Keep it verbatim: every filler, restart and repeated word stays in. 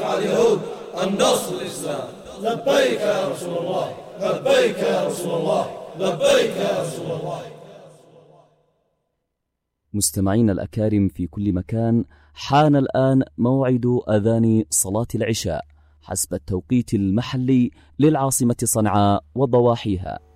دافع اليهود النصر الإسلام. لبيك يا رسول الله، لبيك يا رسول الله، لبيك يا رسول الله. مستمعينا الأكارم في كل مكان، حان الآن موعد أذان صلاة العشاء حسب التوقيت المحلي للعاصمة صنعاء وضواحيها.